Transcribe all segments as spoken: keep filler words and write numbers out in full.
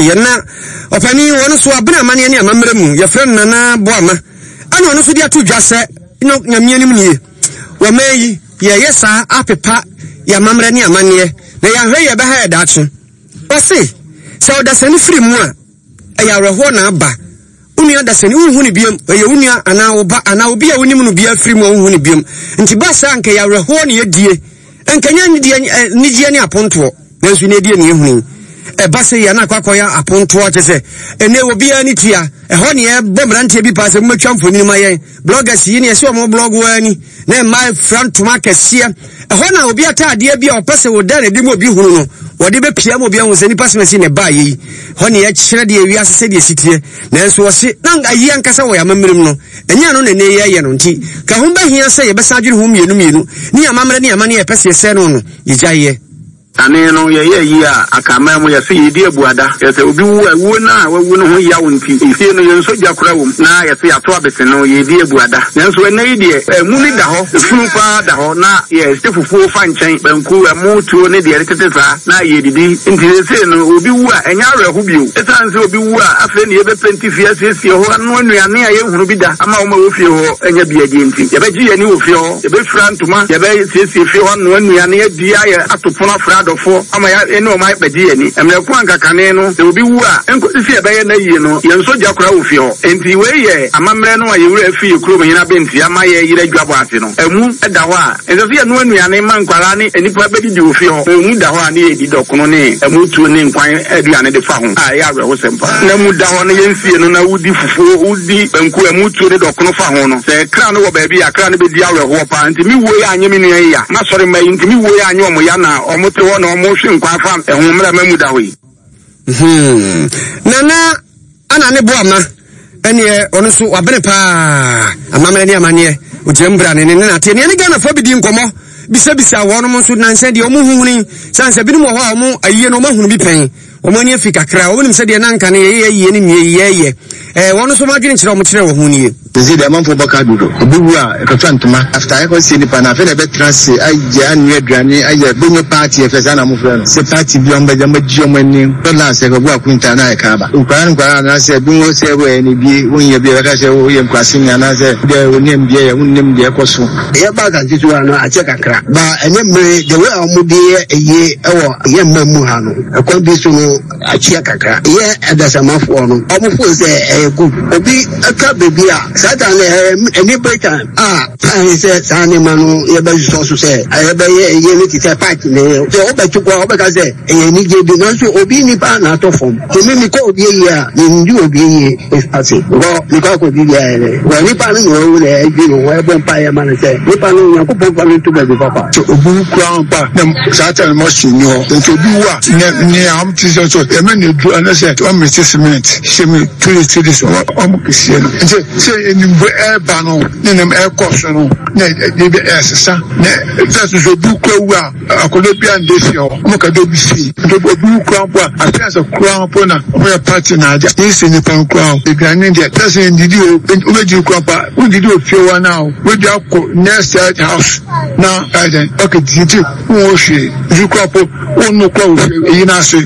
yena opani wono so abena mane ne amamre mu ye friend nana boama ana ono so dia to dwase no nyamia nim nie wo meyi ye yesa apepa ya mamre ne amane na ya hwe ye be ha da achi wose se odasani free mu a ya reho na aba unia dasani unhu ni biam ye unia ana oba ana obi a unim no bia free mu unhu ni biam nti basa nke ya reho ne yedie enkanya ni die ni die ne aponto na nsu ne die ne ehunu e basa ya na kwakoya aponto atese ene obi ani tia eho ne e bomrante bi paase mu twamfo ni mayen bloggers yi ne ese o mo blog wani na my front to market sia eho na obi atade bia opese wo dare di mo obi hunu no wodi be pia mo bia wo se ni pasmesi ne ba yi ho ne ye kyere de wi asese de sitie na nso wo se nanga yi ankasa wo ya mamrem no enya no ne ne ye ye no nti ka ho ba hia se ye besa adwere ho mienu mienu ni amamre ne amane ye pese se no no ye gyaye ane no ye ye yi a akama mo ye se ye di abuada ye se obi wu awu na wawu no ho ya wonti ifie no ye nso jakura wo na ye se ato abese no ye di abuada nanso ene yi de emu ni da ho funu pa da ho na ye se fufu fa nchen banku emu tuo ne de retete sa na ye didi nti se no obi wu a enya reho bio esan se obi wu a afa ne ye be penti fie siesie ho no anuane a ye hunu bi da ama wo ma wo fie ho enya bia di nti ye be gi ye ni wo fie ho ye be fra ntoma ye be siesie fie ho no anuane ye di aye atopona fra dofo ama ya ene o mai bedi ani emre ko anka kane no de obi wu a enko si e be na yie no ye nso jakura wo fie ho enti we ye amamre no aye wura fie kuro hina benti ama ye yire dwabo ase no emu eda ho a enso fie no anuane man kwara ni enipa bedi di wo fie ho emu da ho a ne ye di dokono ne emu tuo ne nkwan aduane de fa ho a ya awe ho sempa na mu da ho ne ye nsie no na wudi fufuo wudi banku emu tuo ne dokono fa ho no se kra no wo ba bi akra ne be di awe ho pa enti mi wo ya anye mi ne ya ma sori mai enti mi wo ya anye omo ya na omo te ho na omo hwe nkwan fa ehun mra mamu da ho yi hmm nana ana ne boama ene ono so wabere pa amamre ne amane o jembra ne ne na te ne ne gana fa bidi nkomo bisa bisa wono mo so nanse de omo hunhuni sanse bi mo ho a omo ayiye no mo hunu bi pen omo ne afika kra omo nim se de nanka ne ye ye ne mie ye ye eh wono so ma dwene kire omo kire wo huni Zidi amanfo baka dudo obiwu a ekatwantuma after I go see ni pana fe be trance aje anu aduane aje bonyo party e fesa na mo frɛ se party bi on be jama ji omo ni dola se ko bu akunta na e ka ba ukwan nkwa na se bi wo se we ni bi wonye bi ka se wo ye nkwase nya na se de onem bi ye wonem de ekoso ye ba ga titu ano a che kakra ba ene mere de we omudi eye ewo ye mamu ha no ekon bi so no a che kakra ye edasamafo no omfo se e ku obi aka bebi a Satan any breaker ah I said Sani Manu ye be so so say I be ye ye ni ti say fight ne so oba chukwa oba ka say e ni je bi no so obi ni pa na to form so me mi ko obi ye a ni ndu obi ye is passing go ni ko ko bi ye le wa ni pa ni wo le e bi no wa bon pa ye man say ni pa no yan ko bon pa ni to be papa so obu kwa pa na Satan mo sunyo so obi wa ni am ti so so e me ni du ana say one minute six minutes she me two three this o mo kisi no say ni mbo e ba no ni nem e koso no na de be esesa na first so bu kwawu a akodo bi ande fi o mo ka do bi fi do bu kwa po a first kwa po na o ya party na aja ni se ni pan kwa e gani de first ndidi o o be di kwa pa o ndidi o fi wa na o we di akọ next house na garden okay titi o hwe di kwa po o no kwa o fi yi na se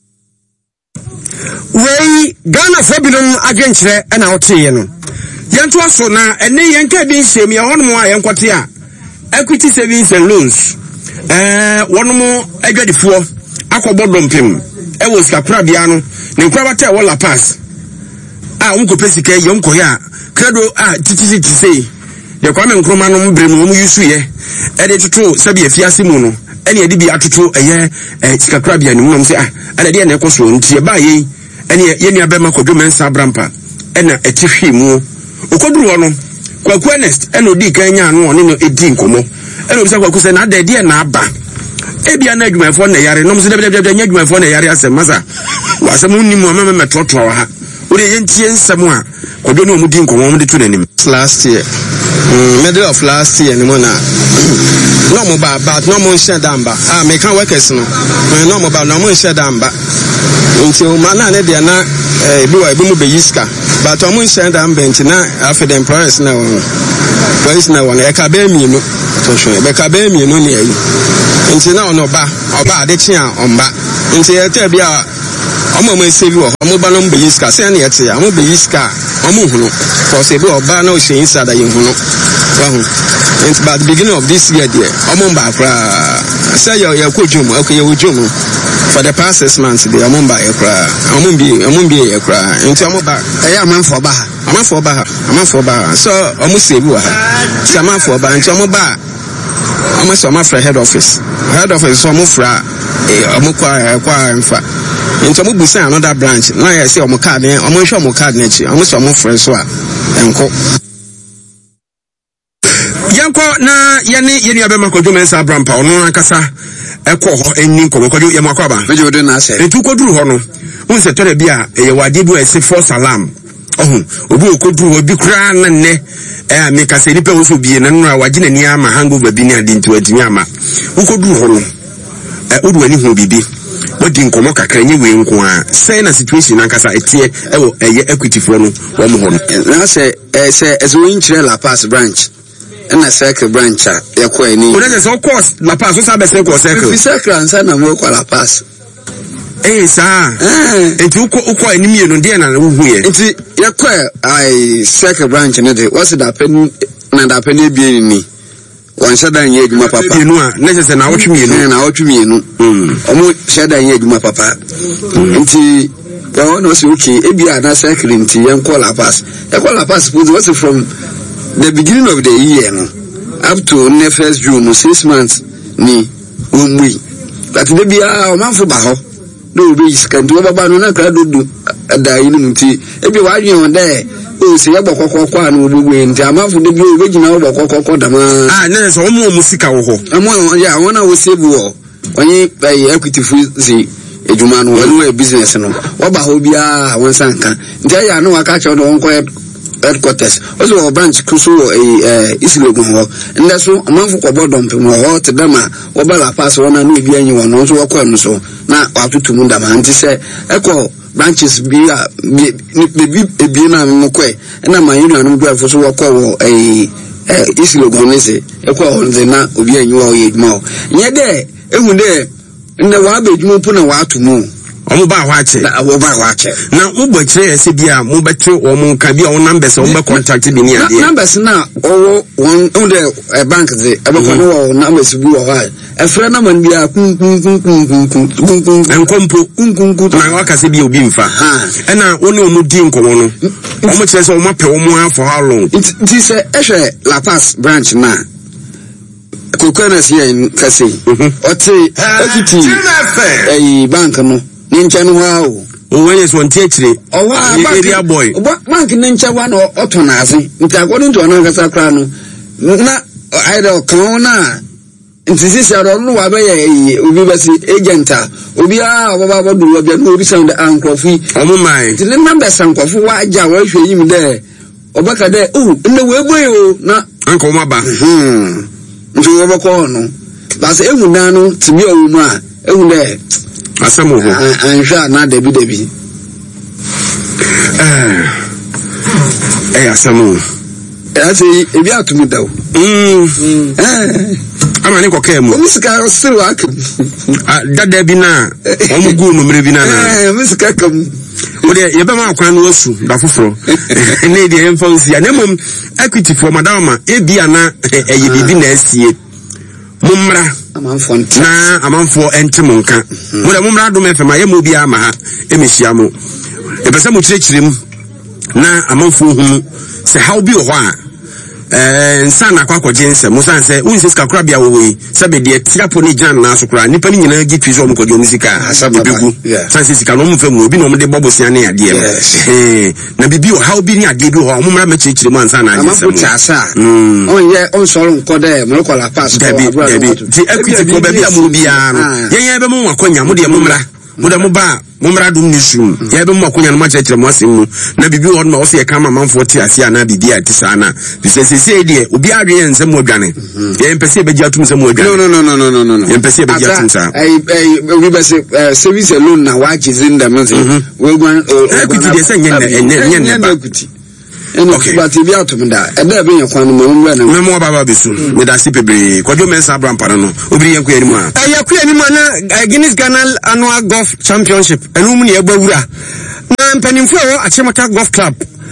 wei Ghana fobilum agwenkyere na otiye no yanto aso na ene yenka bi nsem ya hono a yenkote a Equity Savings and Loans eh wono adwadifo akọbọdompem e wo skapra bia no ne nkwabata wo La Paz a unko pesika ye unko ya credo a tititi sei de kwame nkroma no mbre no mu yusu ye e de tutu sabi afiase mu no ene ye de bi atutu eye skapra bia ne mu no se ah ana de na ekoso ntie ba ye ene ye ni abema kodwo mensa brampa ena etifhi mu okoduru wono kwaku Ernest ena odi kan nya no one no edi nkomo ena obisa kwaku se na da de na aba ebia na adwumafo na yare no so de de de nya adwumafo na yare asem masa wasem unni mu amema metoto wa ha ori yentie nsem a kodwo no mu di nkomo mu de to nanim last year mm, middle of last year ni mo na no mo ba but no mo share damba ah me kan workers no no mo ba no mo share damba nti o ma na ne de na eh bi wa bi mu be yiska but o mo share damba nti na after the employers na won boys na won e ka be mi no to so e be ka be mi no ne ayi nti na ono ba oba ade chi a omba nti e te bia omo mo save wo omo ba no mbe yiska se na yete ya omo be yiska omo hunu for say be oba na o she inside ye hunu wa hu it's by the beginning of this year there omo ba kra say your your kojum okay your kojum for the past six months there omo ba ye kra omo bi omo bi ye kra nti omo ba eh amanfo ba amanfo ba amanfo ba so omo save wa si amanfo ba nti omo ba omo so omo fra head office head office so omo fra eh omo kwa kwa mfa nti omo busa another branch na ya say omo card eh omo hwe omo card na chi omo so omo fra so a enko yanko na yene yene abema kojo mensa brampa ono akasa ekọ ho eni komo kojo yemo akwaba meje wode na ase etu koduru ho no unse tore bia eye wade bi ese for salam ohun obi okoduru ho bi kura na ne eh me ka se ni pe wo so bie na no a wagina ni ama hangover bi ni ade nti watimi ama ukoduru ho no eh odu ani ho bibi wodi nkomo kakra nye we nko a say na situation ankasa etie ewo eye equity for no wo mo ho no na se eh se ezo inchire La Paz branch na circle branch a yakọ ani o dey so course La Paz so sabe say course circle fi circle ansa na mo kwa La Paz eh sa eh enti uko uko ani mi no dey na wo hu ye enti yakọ ai circle branch ne dey what's that pen na da pen bi ni wan shada nye adwuma papa enu a na se na wotwe mi enu na wotwe mi enu mm omo shada nye adwuma papa enti oh no say okay e bia na circle enti yanko La Paz yakọ La Paz what's from the beginning of the year no up to the first June six months ni umwi but the bia o manfo ba ho no be iskan to baba no na ka dodo da yi no nti e bi wa dwen de o se ye bokokoko anu obogwe nti amanfo de bi o be gina bokokoko da ma ah na so omo musika wo ho amo ya wona wo save wo onye equity free ejuma no wonu business no wo ba ho bia won sanka nti ya no aka che do wonko headquarters also branch kuso eh isilogun ho nda so amanfo ko bodom pe mo ho te dama wo ba La Paz wona na ebi anyi won so wo kwa no so na watutu mu ndama nti se eko branches bi a bi ebi na mo kwa na ma yinu anu do afo so wo kwa wo eh isilogun ne se eko ho nze na obi anyi wo ye djuma ho nye de ehu de nda wa ba djuma pu na wa atumu omo ba ho ache na wo ba ho ache na wo kire ese bia mo bete o mo nka bia o numbers o mo contact bi ni ade numbers na o won on the bank ze e ba ko no numbers bi wo ha e fra na man bia kun kun kun kun kun kun kun enkompo kun kun kun na wa kase bia obi mfa e na woni o mo di nkomo no o mo kire se o mo pe o mo for how long ti se e hwe La Paz branch na kokona si en kase o ti equity eh bank no nincha no ha o o wenye so ntie kire o wa area boy bank nincha wa no otona ase nti according to ona kasa kra no na aido kan na nti sisi aro no wa be ye obi basi agent a obi a obaba bodu obi no obi sound ankofi omo mai nti le number sankofi wa aja wa hwe yim de obaka de oh nne we boy o na anko ma ba hmm nti wo bako no basi ehu na no tibi owu mu a ehu de asamo ho anhwa na debi debi eh eh asamo ase ebi atumi dawo mm eh ama ni koke mu omusika siru akam ah dada bi na omugu no mere bi na na eh omusika kam ode ye be ma akwan no wasu da foforo ne de emfa nsi ya nemom equity for madama e bia na eye bibi na asie mumra amanfo nti na amanfo ntem nka mo da mumra do mefema ye mo bia ma ha emehia mo e pese mo kirekirem na amanfo hu se how bi o ho a eh nsa na kwa kwaje nse mo san se unse ska kura bia wo yi se be de tiapo ni jan na so kura nipa ni nyina gi twizo mo kwaje musika bibegu san se sika no mo fa mu obi no mo de bobo sia na ade eh na bibi o how bi ni ade bi ho mo mra ma kirekire mo ansa na ade se mo chasa on ye on so nko de mo ko La Paz ko abura ti equity ko be bia mo bia no yen yen be mo akonya mo de mo mra mo da mo ba mo mra dum ni sum ye be mo akonya no ma kirekire mo asem mu na bibi ho ma wo se ka ma manfo ti ase ana bibi a ti sa na bi se se se de obi adwe yen se mo adwane ye mpese be giatum se mo adwane no no no no no no no ye mpese be giatum sa ai ai obi be se service alone na wa chizinda mo se we gwan equity de se nyen nyen nyen ba okay but bi atom da e da be yakwan no mo na me mo baba besu me da si pebre kwadwo men sa bram para no obiri yanku ani mu a ayaku ani mu na Guinness Ghana Annual Golf Championship enu mu ne agbawura na mpanimfo wo Achimota Golf Club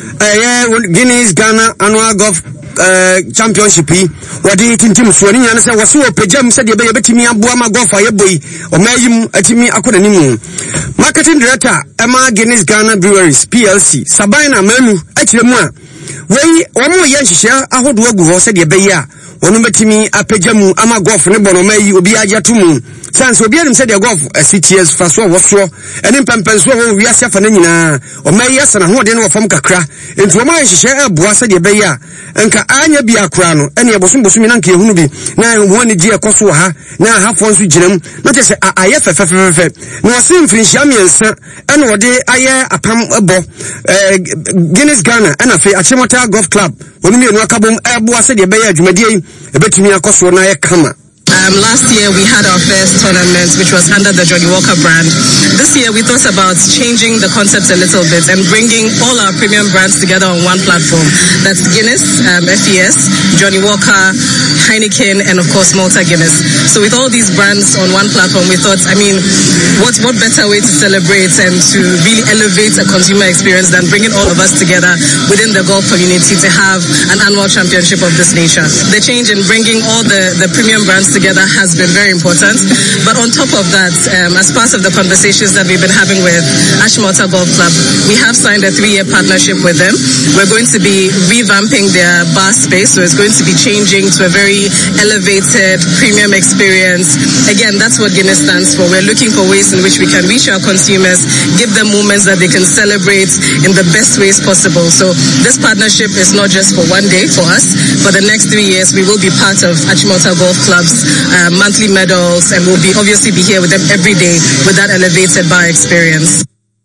eh Guinness Ghana Annual Golf Uh, championship yi wadi tintim so ni nyane se wose wo pejam se de be betimi aboa ma golf aye boy o mayim atimi akoda nimu marketing director Emma Guinness Ghana Breweries P L C Sabina Manu akire mu a wei wo mo ye nhihye ahodo agu ho se de be yi a wonu betimi apejamu ama golf ne bono mayi obi agya tumu sans obi anim se de golf C T S faso wo so ene pempenso ho wi ase fa na nyina o mayi asana ho de no fam kakra enti wo ma nhihye aboa se de be yi a enka anya bi akura no ene ebosom bosom na nka ehunu bi na wo ne di ekoso ha na hafo nso ginam na tese aye fefefefe na osi mfrinhia miensa ene wode aye apam ebo eh Guinness Ghana ena fe Achimota Golf Club onu mi enu akabom ebo ase de be ya adwumadie ebetimi akoso na ye kama. Um, last year we had our first tournament, which was under the Johnny Walker brand. This year we thought about changing the concept a little bit and bringing all our premium brands together on one platform. That's Guinness, um, F E S, Johnny Walker, Heineken, and of course Malta Guinness. So with all these brands on one platform, we thought, I mean, what what better way to celebrate and to really elevate a consumer experience than bringing all of us together within the golf community to have an annual championship of this nature. The change in bringing all the, the premium brands together has been very important, but on top of that, um, as part of the conversations that we've been having with Achimota Golf Club, we have signed a three-year partnership with them. We're going to be revamping their bar space, so it's going to be changing to a very elevated premium experience. Again, that's what Guinness stands for. We're looking for ways in which we can reach our consumers, give them moments that they can celebrate in the best ways possible. So this partnership is not just for one day for us. For the next three years, we will be part of Achimota Golf Club's Uh, monthly medals, and we'll be obviously be here with them every day with that elevated bar experience.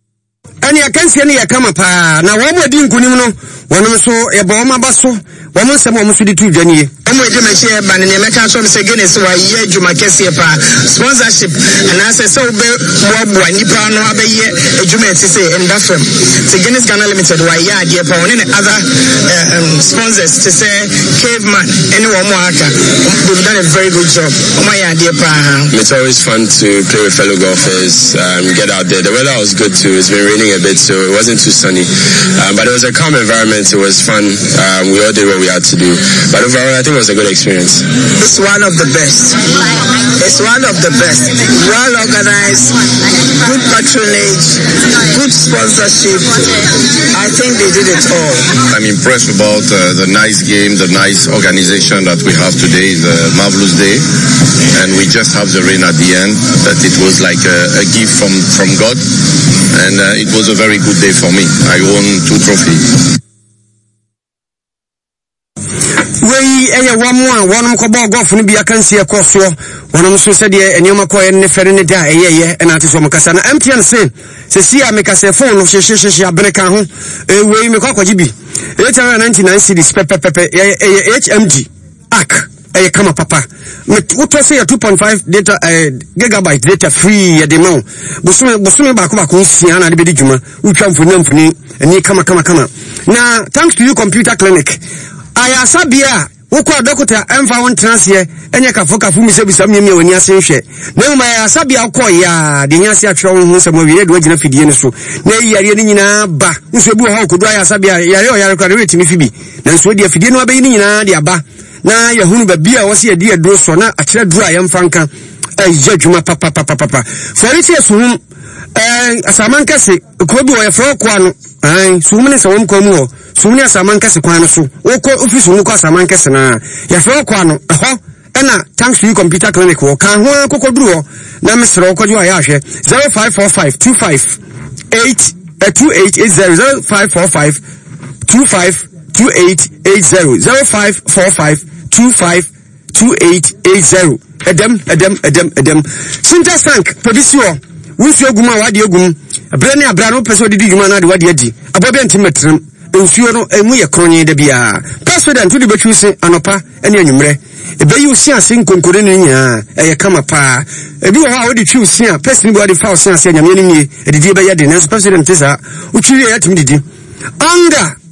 Ani akansi ani yakama pa na wo mo di nkunim no wono so e bo ma ba so wo mo se mo mo so di tu dwanie omo e de me share ban ne meka so se Guinness wa ye djuma kese pa sponsorship and as so be mo bo ani pa no abaye djuma ti say in that firm so Guinness Ghana Limited wa ye ade pa one other uh, um, sponsors to say Caveman any one more aka they've done a very good job omo ye ade pa. It's always fun to play with fellow golfers, um, get out there. The weather was good too. It's been raining a bit, so it wasn't too sunny, um, but it was a calm environment. It was fun. Um, we all did what we had to do, but overall I think it was a good experience. It's one of the best. It's one of the best. Well organized, good patronage, good sponsorship. I think they did it all. I'm impressed about uh, the nice game, the nice organization that we have today, the marvelous day, and we just have the rain at the end. That it was like a, a gift from from God, and uh, it was a very good day for me. I won two trophies. Wei eye wamu a wonum ko bo golf no bia kan sie koso wonum so se de enioma ko ye ne fere ne da eye ye na ate so mkasa na M T N se se sia mekasa phone no hye hye hye abene kan ho e wei me kwakwagi bi eight hundred ninety-nine cedis pepe pepe eye H M G ak eye kama papa me uto se ya two point five data uh, gigabyte data free ya de no bosume bosume ba ko ba ko sia na de bedi djuma utwa mfoni mfoni eni kama kama kama na thanks to you computer clinic aya sabia wokwa doctor emfa won transie enye kafoka fu mi se bisam nyem wani ase hwe na mu aya sabia wokọ ya de nyase atwe won hu se mo wiye de wagina fidie ne so na yare ne nyina ba nso ebu ha okodu aya sabia yare o yare kwa reti mi fibi na nso de fidie no abayi ne nyina de aba na yahunu ba bia wo se ye de aduro so na akire duro ayemfa nka ayya dwuma papa papa papa foriti esuhum eh asamankase ko bi wo ye fro kwa no ai suhum ne se won kwa mu ho sumni asamankase kwan so woko office mu ko asamankase na ya fe kwa no ho ena thanks to you computer clinic wo kan ho kokoduru ho na mesre wo kodwo ya hwe zero five four five two five eight two eight eight zero zero five four five two five two eight eight zero zero five four five two five two eight eight zero edem edem edem edem Sinta Sank producer wusu eguma wade egum abre ne abra no pese odidi djuma na de wade adi abobe ntimetrem ensuo no emu ye kronye da bia president to the betwuse anopa ene anwumre ebe yi osi ase nkonkore ne nya eye kama pa ebi wo ha wo de twi osi a person bi wo de fa osi ase nyame ne mie edidi ebe ye de na president tesa utwi ye yatim didi anga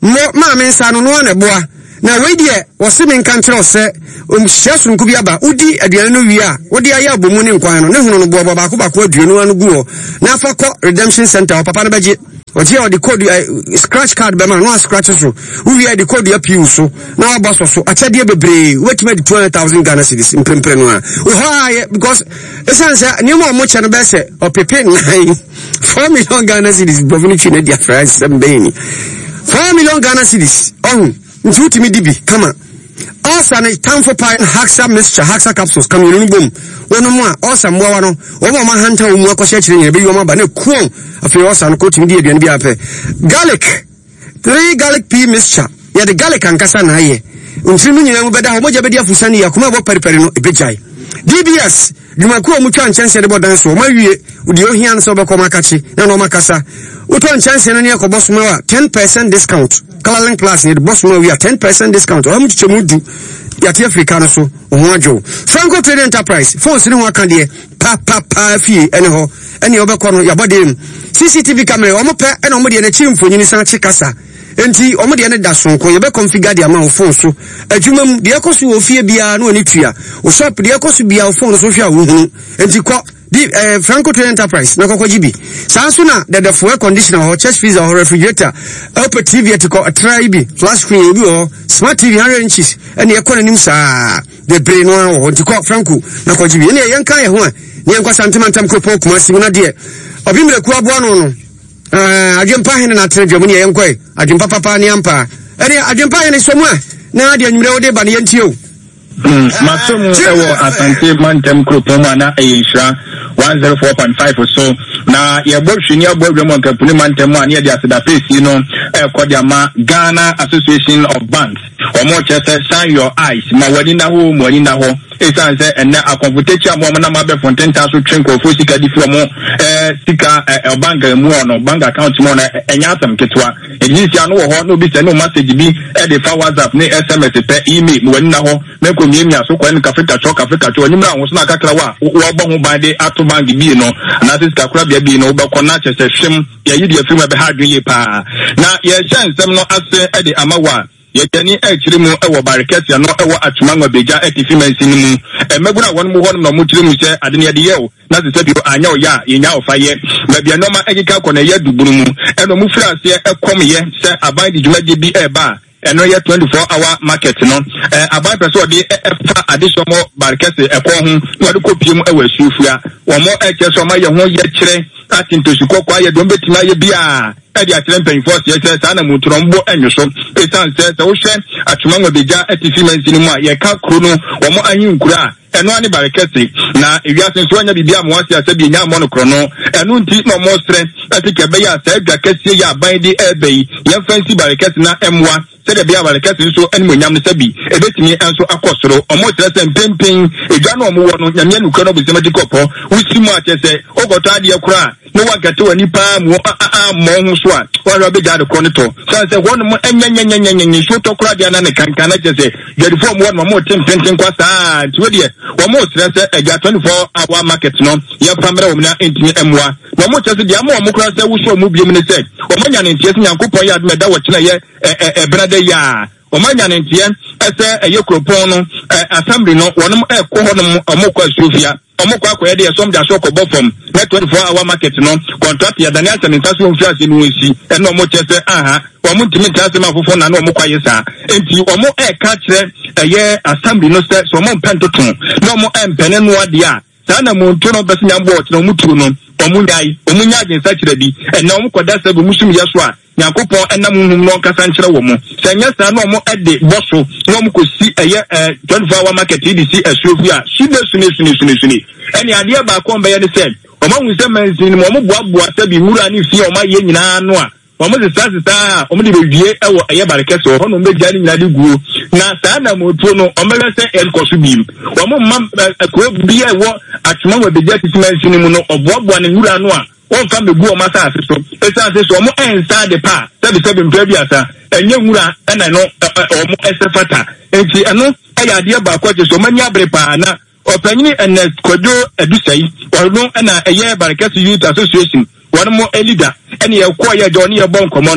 mo ma me nsa no no na boa na we de wo se me nka nkyerɛ se um hia sonko bi aba udi aduane no wi a wo de aye abomu ne nkwan no ne hunu no boa ba ko ba ko aduane no gu na fa kɔ redemption center o papa no beje oje o de code uh, scratch card be ma no scratch so we the code ya piu so na wa boss so achade bebre wetima de two hundred thousand Ghana cedis imprempre no a we ha because esan say ni mo mo che no be say o pepe nine four million Ghana cedis bovini chi na dia price sembeni four million Ghana cedis on nti mi dibi kama also na time for pine haxa mixture haxa capsules come you boom wono mo a also mwa wano wo mo ma hanta wo mu akɔhye kyerɛ nyɛ be yo ma ba na kuon afi also no kotimi di aduane bi apɛ garlic three garlic pea mixture ya the garlic ankasa na aye ntimu nyina mu bɛda ho mo gya bɛdi afusani ya kuma bo periperi no ebejai D B S dwumakuo mu twa nkyɛnse de bodan so ma wie udi ohia no so bɛkɔ makachi na no makasa utwa nkyɛnse no ne yakɔbɔ so ma ten percent discount Colorlink Plus ne de boss ma we ten percent discount o mu chichemu du ya te Africa no so o ho adwo Franco Trading Enterprise phones ne ho aka de pa pa pa fie ene ho ene obɛkɔ no ya bodem C C T V camera o mo pɛ ene o mo de na chi mfonyini san chi kasa enti o mo de na da sonko ye be configure de ama o phone so adwumam de ekoso wo fie bia na oni tua o shop de ekoso bia o phone so hwia wo hunu enti kɔ di eh, Franco Trading Enterprise na kokko gibi sanso na de the fuel conditioner or chest freezer or refrigerator open T V etiko try bi flash screen bi or smart T V one hundred inches and e kɔ nanim saa de brain no ho ntiko Franco na kokko gibi ne yenka ye ho a ne yenka santimantam kropo kuma si na de obi mreku aboa no no eh adwempa hene na tre dwom ne yenkɔ adwempa papa ne ampa ene adwempa hene so mu a na de anwumre wo de ba ne yentio Mm, Masumu ewo asante mantem kropomo na eyinhira one oh four point five so na ye bohwini abodwe mo nkapuni mantem a ne de aseda pesi no e kodi ama Ghana Association of Banks omo chese shine your eyes ma wani na ho mo ni na ho esan se enne akonfutechi amo na ma be fonten ta so twenko fo sika di fo mo eh sika e bank mu ono bank account mo na enya atam ketwa ejisi anu wo ho no bi se no message bi e de fa WhatsApp ne S M S pe email mo wani na ho me ko mi mi aso kwa ni Africa cho Africa cho ni mra ho so na kakra wa wo bo ho ban de ato bank bi no na sika kura bia bi no wo be ko na chese hwem ya yidi afi ma be ha dwen ye pa na ye chansem no ase e de amawa yetani ekiri mu ewo bariketi no ewo atuma beja etifi mansini mu emeguna won mu hon no mu tiri mu se ade ne de yew na se se bi anya o ya yenya ofaye ma bia no ma egika kɔ na ye duburu mu eno mu fira se ekom ye se aban di dwumaje bi eba eno ye twenty-four hour market no eh aban person de efa additional bariketi ekɔ ho no de kopie mu ewo asufua wo mo eche so ma ye ho ye kire atintosu kokwa ye do betima ye bia edi akyerɛ mpanyinfoɔ sɛ sɛ saa na muturɔmbo enyo so esan sɛ sɛ wohwɛ atuma ngobegya etifi mansini mu a yɛka kuro no wɔn anyi nkura ɛno ani barekɛse na ewiase nso anya bibia mo ase asɛ bi nya mo no kuro no ɛno nti na mo srɛ ɛte kɛbɛ ya sɛ adwa kɛse ya aban de ɛbɛ yi yɛmfa nsi barekɛse na ɛmoa sɛde bia barekɛse nso ɛne mo nyam no sɛ bi ebetumi nso akɔ soro ɔmo kyerɛ sɛ mpempen edwa no ɔmo wɔ no nyamia no kuro no bisɛm de kɔpɔ wusi mu akyɛ sɛ ogɔtɔ adeɛ kura no wakate wani pa mu a a mo ho so a wa be jade ko ne to so say won mo enyenyenyenyenyen so to kura dia na ne kankan na je say jade fo mo won mo tim penten kwa saa ti we de wo mo sire say eja twenty-four hour market no ye pamre wo na entini emwa wo mo chese dia mo mo kura say wo so mo biem ne say wo mo nya ne ntie nyankopon ya de da wo kina ye e brada ya wo mo nya ne ntie ese eye kropon no assembly no wonom e ko honom omo kwa sofia omo kwa kwa de som da so ko bofom na twenty-four hour market no contract ya Daniel Sanitaso mfi ase no nsi e no omo chese aha omo ntimi tase ma fofo na na omo kwa yesa enti omo e ka kire eye assembly no se so omo pentoton na omo empene no ade a saa na mo nto no bese nyambo o tena omo turu no omo nyai omo nya agensa kire bi e na omo koda se bu musum yeso a Yankopon enam hum no kasa nkyere wo mo senya saa no mo ede boso no mo kosi eye twenty-four hour market D C asuofu a sune sune sune sune sune eni ade ba ko mbe ye ne se o ma hu se mansin mo mo boaboa se bi wura ni fie o ma ye nyina no a o mo se sa sa o mo de bewie ewo eye barekese o no mbeja ni nyina de guo na saa na mo tuo no o mele se el kosu bim o mo mam ko bi e wo atuma wo beja ti mansin mu no o boaboa ne wura no a won fa megu o masa aseso esa aseso mo ensa de pa sabi sabi mpra bi asa enye nwura ena no o mo esefata enti eno aya de ba kwa je so manya bre pa na opanyini ene kodo edusai ono ena eye barekasi youth association won mo elida ene ye kwa ye de oni ye bon komo no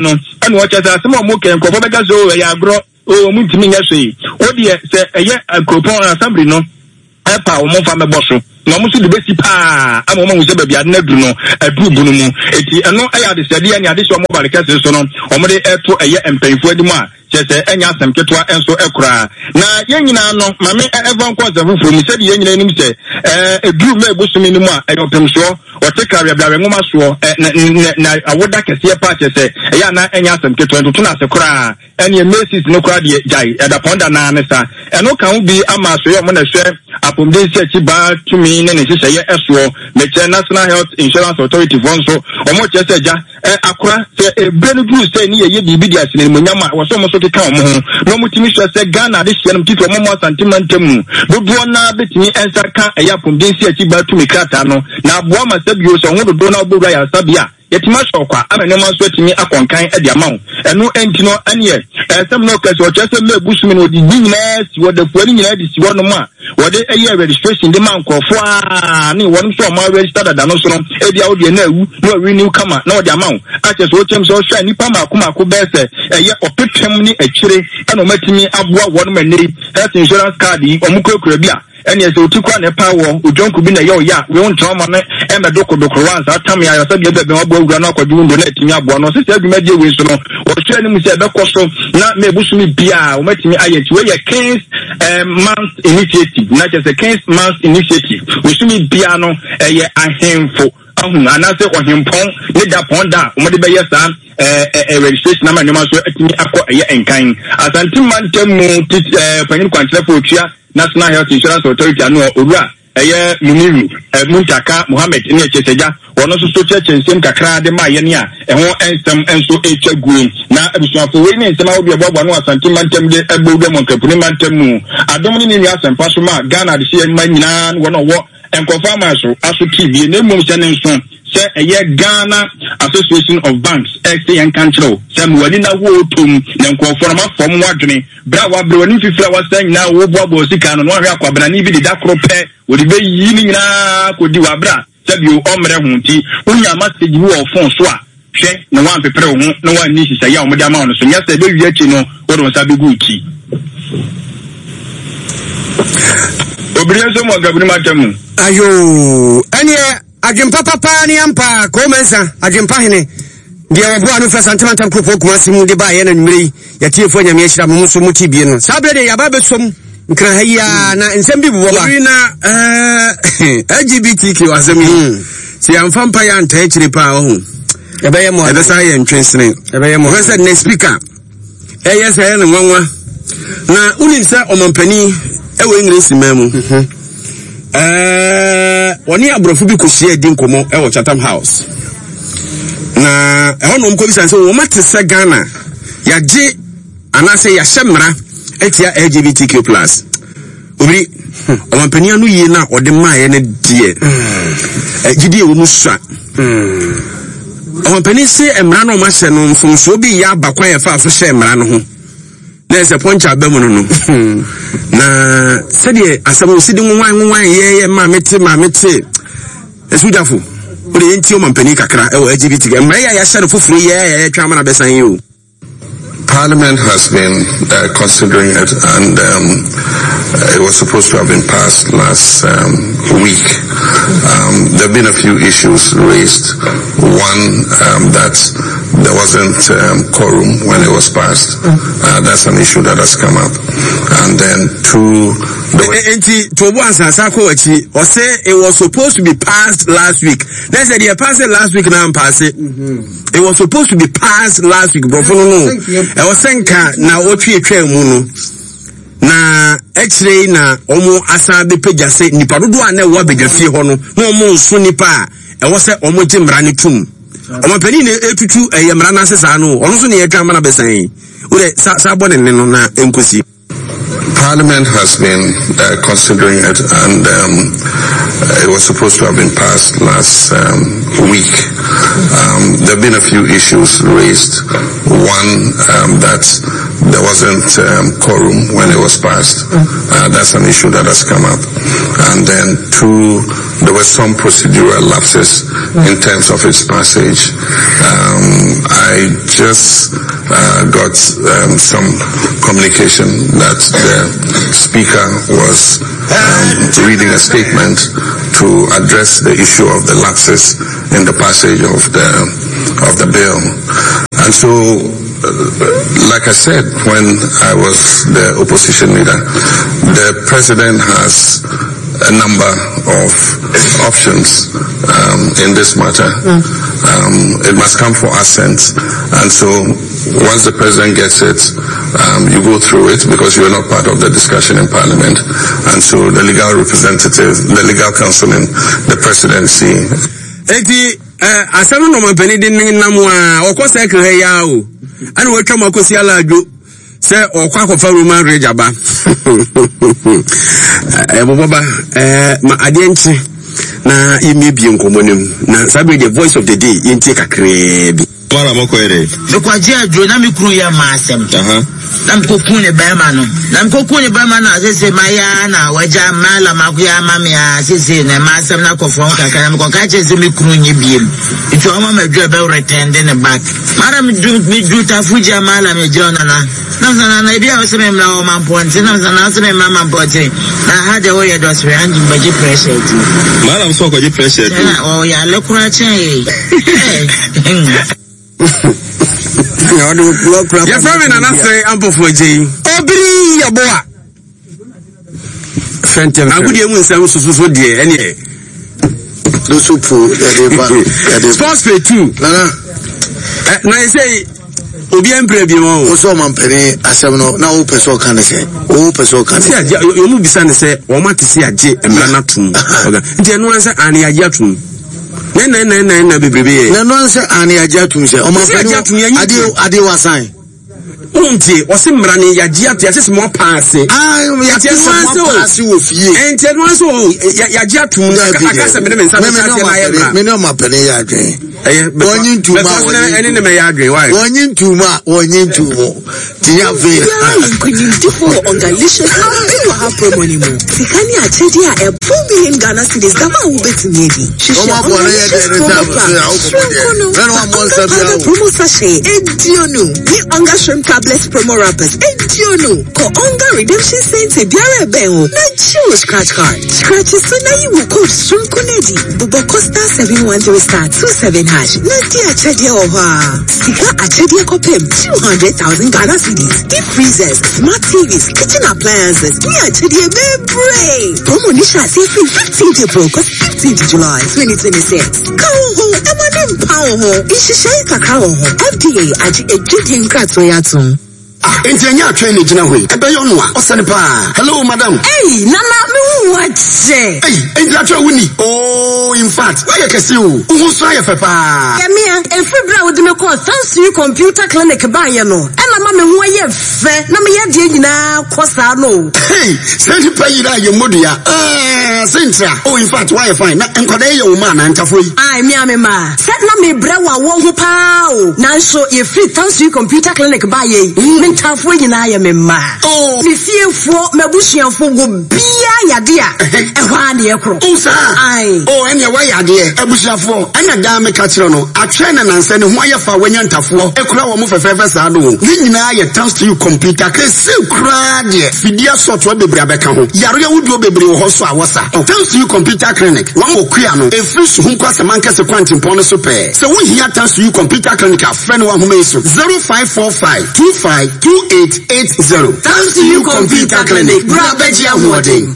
and watch as some more can cover because oh ya grow oh muntimi nya hwe o de se eye akropon assembly no epa o mo fa me boso no mo so de besi pa ama mo se ba bia na duru no adu bunu mu eti eno aya de sede ya ni ade so mo bare kase so no o mo de eto eye empanfo adi mu a chese enya asem ketwa enso ekura na yenyina no mame evon kwaza fufuru mi se de yenyina nim se eh edu me ebusumi ni mu a eyo pemso o te kare bia we ngoma so na awoda kese pa chese eya na enya asem ketwa ntutu na sekura ene mesis no kura de jai eda ponda na nesa eno kan bi ama so ye mo na hwe apomde se chi ba tumi ne ne hye ye eso me che National Health Insurance Authority vonso o mo che se ja akura se ebenu du se ni ye bibi dia sine mo nyama wo so mo so keka mo ho no mo timi hye se Ghana de hye no tito mo mo santimantem dodo na betimi ensa ka eya apomde se chi ba tumi krata no na aboa ma sabio so ho dodo na obowra ya sabia yetima shokwa amene ma so atimi akonkan e dia mawo eno entino anye esem no kase o chese me busumi no di nyina si wo da fuani nyina di si wo no ma wo de eye registration de man krofo a ni won so ma register da no so no e dia wo de na awu no renew kama na wo dia mawo ache so chem so hwa nipa ma akoma ko bese eye opetwem ni akire eno matimi aboa won maneri health insurance card yi omukokura bia ene ese otikwa ne pawo ojonku bi na ye oya we won trauma ne e me doko doko once atam ya yosa bi bebe wabo awura na akwadwu ndo na etimi aboa no sese adwuma die we so no o hwe ne mu se be koso na me busumi bia o matimi ayeti we ye Kings month initiative na je se Kings month initiative busumi bia no eye ahemfo ahun anase ohempon ne da ponda o mo de be yesa eh eh registration na ma nyoma so etimi akọ eye enkan asanti mantemu panyin kwantre fo otua National Health Insurance Authority anu owura eye Muniru Muntaka Mohammed ne cheseja wono so so cheche nsem kakra de ma ye ne a eho ensem enso echagu na abusuafo we ne nsem awobi abobo no asante mantem de egbogu monkapuni mantem mu adom ne ni asem paso ma Ghana de sie ma nyina wono wo enkonfama so aso T V ne mum se ne nso se eye Ghana Association of Banks X N Control se mu wani na wo tom ne enkonfo ma fom wadwene bra wa bra wani fifira wasan nyina wo boabo sika no no hwe akwabra ni bi de dakro pe wo de be yi ni nyina ko di wa bra se bi o omre hunti unya message wo phone so a hwe ne wan pepere ho ne wan ni sisa ya o mo de ama no so nya se be wi achi no wo do sa be guti obriye so mo gabuni matamu ayo ene agimpa papa ni ampa ko mensa agimpa hene dia wabo anu fa santimental kropo kuma simu de ba ye na nwiri ya tiefo nyame ahira mo so muti bie no sabre de ya ba besom nkra haya na nsem bi bo ba na eh L G B T Q asemi si amfa mpa ya nta akiri pa ho ebe ye mo ebe sa ye ntwensene ebe ye mo ho said next speaker eh yes eh na nwanwa na unim sa omampani e we ngresi mamu eh woni abrofo bi ko hia di nkomo e wo Chatham House na eho no mko bi san se wo mate se Ghana ya je anase ya hyemra etia L G B T Q plus obi omampani anu yi na ode maaye ne die eh gidi e wo musua omampani se emra no ma hye no mfomso bi ya bakwan ya fa so hye emra no ho na se poncha abamu no na se de asamo sidi nwan nwan ye ye ma mete ma mete esudafo o de enti omampani kakra e wo L G B T emra ya ya hye no foforo ye ye twa ma na besan yi o. Parliament has been uh, considering it, and um, it was supposed to have been passed last um, week. Um, there have been a few issues raised. One, um, that there wasn't um, quorum when it was passed. Uh, that's an issue that has come up. And then two, it was supposed to be passed last week. They said they passed it last week, now I'm passing. Mm-hmm. It was supposed to be passed last week, bro. I was saying na otwe twa mu no na x-ray na omo asa be pagya se nipa dodo a na wo abegya fie ho no na omo nso nipa a e wo se omo gimra ne tum omo pani ne etutu eyemra na sesa no ono so ne yetwa mana besan ure sa sa bone ne no na enkosi. Parliament has been uh, considering it, and um, it was supposed to have been passed last um, week. Um, there have been a few issues raised. One, um, that there wasn't um, quorum when it was passed. Uh, that's an issue that has come up. And then two, there were some procedural lapses in terms of its passage. Um, I just uh, got um, some communication that the speaker was um, reading a statement to address the issue of the lapses in the passage of the of the bill. And so, uh, like I said when I was the opposition leader, the president has a number of options um, in this matter. Mm. Um, it must come for assent, and so once the president gets it, um, you go through it because you are not part of the discussion in Parliament, and so the legal representative, the legal counsel in the presidency. Eti asanu no mapeni din namu a okosa ekre ya o anu wetwa makosi ala adwo se okwa kofa roman rejaba eh boboba eh ma adienchi na imebi nkomonim na sabi the voice of the day yenti kakre bi mara mokoere me kwaje adwo na me kru ya ma asem aha na mkokun ne bema no na mkokun ne bema na sese maya na waja mala makuya mame ya sese na ma asem na kofon kaka na mkoka che se me kru nye biem itu ama madwa be return ne back mara me du me du ta fuja mala me jona na na na na bia se me mla o mamponte na na se me mama mamponte na ha de wo ye do sre anji baji pressure ti mara mso ko ji pressure ti o ya le kura chen ya fami na nase ampofo je obiri ya boa fentem agudi emu nsam sususo de ene do supu ya de ba ya de sports pay two na na say obi empre bi mo o so man pere asem no na o peso kan se o peso kan se yo mu bisa ne se o ma tisi age emra na tum oga nti enu anse ani age atum na na na na na bebrebe na no anse ani age atum se o ma pere ade ade wasan unti osi mra ne yaji atu yase mo paase ah yase mo paase wo fie enti enu anse yaji atu akase me me nsa me na ye bra me no ma pere ya adwen eh wonyi ntuma eni ne me ya adwen why wonyi ntuma wonyi ntumo ti ya ve kunyinti for ongalicious you have promo ni mo sikani achedi a e four million Ghana cedis kama wo betumi bi o ma bole ya de ne ta se a wo mo de no mo promo sachet edionu ni onga shrimp tablets promo wrappers edionu ko onga redemption center biara ben o na chill scratch card scratch so na you will code shrimp konedi bubo costa seven one zero star two seven hash na ti achedi o ha sika achedi ko pem two hundred thousand Ghana cedis deep freezers smart T Vs kitchen appliances ni achedi e bebre promo ni sha say fifteenth April ko fifteenth July twenty twenty-six ka ho amanem pa ho ishishe kakra ho F D A agi ejidi nkrato yatum ah enjenya atwe ne gina hoi ebe yo no a osane pa hello madam hey nana me hu wache hey enjia atwe wuni oh in fact why you kesi o hu so aye fepa ya mia efibra wo de me call thanks computer clinic ba ye no ena ma me hu aye fe na me ye de nyina kosa no hey send pa yi da ye modua eh sentra oh in fact why you fine na enkoda ye wo ma na ntafo yi ai mia me ma set na me bra wa wo hu pa o na so ye free thanks computer clinic ba ye ntafo nyina ya me ma oh me fiefo mabusuafo go bia yade a ehwa na ye kro oh sa ai oh enya wa yade abusuafo enya da me ka kire no atwe na nanse ne ho ayefa wanya ntafo ekura wo mo fefefe sa do ni nyina ye thanks to you computer kesi kura de fidia software bebre abeka ho yaro ya wudu bebre ho so awosa thanks to you computer clinic wan okua no e free so hunko asemanka se kwantimpo no so pe se wo hia thanks to you computer clinic afre no wa homa yeso zero five four five two five two eight eight zero. Thanks to you computer clinic Brabeji Awarding.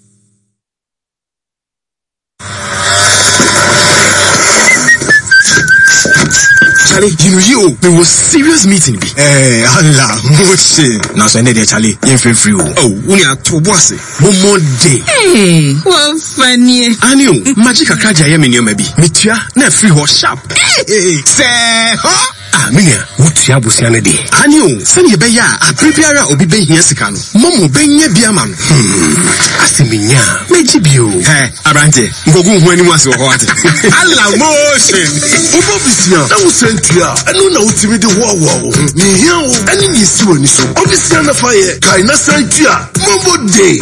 Charlie, you know you, there was serious meeting be. Eh, Allah, moche. Now so there Charlie, you feel free. Oh, we are to boss. One more day. Hey, what funny. Anio, magic akaja ya menyo maybe. Mitia na free ho sharp. Hey, say, huh? Ah, minya, what ya busiane de. Anio, send ye be ya, a prepare obi be here sikano. Momo benye biaman. Hmm. Asiminya, meji bio. Hey, Abrante, ngogu hu ani wase ho ate. Allah motion. Obo bisia, na wo sentia, enu na utimi de wo wo. Ni hia wo, ani ni si woni so. Obisia na faye, kai na sentia, momo day.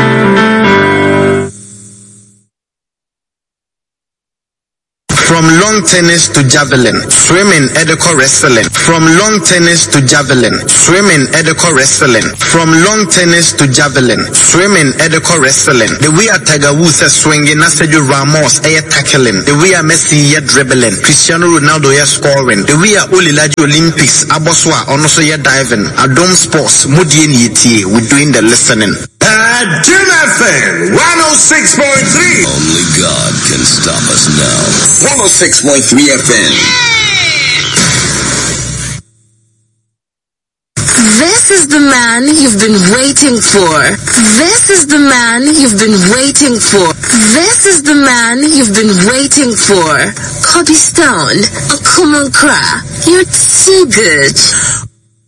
From Long long tennis to javelin, swimming, edico wrestling. From long tennis to javelin, swimming, edico wrestling. From long tennis to javelin, swimming, edico wrestling. The way a Tiger Woods is swinging, Sergio Ramos is tackling. The way a Messi is dribbling, Cristiano Ronaldo is scoring. The way a Olilaji Olympics, Aboswa, also is diving. Adom Sports, Mudi Nieti, we're doing the listening. At Jim F M one oh six point three. Only God can stop us now. one oh six point three F M. This is the man you've been waiting for. This is the man you've been waiting for. This is the man you've been waiting for. Kobe Stone, Akumun Kra, you're too good.